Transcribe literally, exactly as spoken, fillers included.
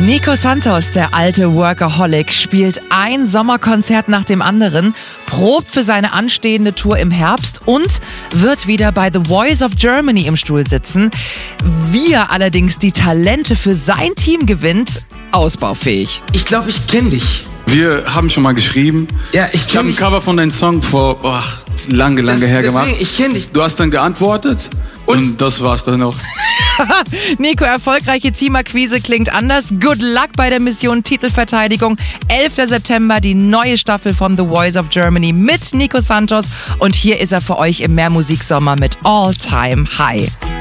Nico Santos, der alte Workaholic, spielt ein Sommerkonzert nach dem anderen, probt für seine anstehende Tour im Herbst und wird wieder bei The Voice of Germany im Stuhl sitzen. Wie er allerdings die Talente für sein Team gewinnt, ausbaufähig. Ich glaube, ich kenne dich. Wir haben schon mal geschrieben. Ja, ich Ich habe kenne ein dich. Cover von deinem Song vor oh, lange, lange Das- her deswegen, gemacht. ich kenne dich. Du hast dann geantwortet und, und das war's dann auch. Nico, erfolgreiche Teamakquise klingt anders. Good luck bei der Mission Titelverteidigung. elfter September die neue Staffel von The Voice of Germany mit Nico Santos. Und hier ist er für euch im Mehrmusiksommer mit All Time High.